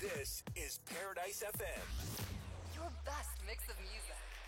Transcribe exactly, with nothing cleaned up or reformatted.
This is Paradise F M. Your best mix of music.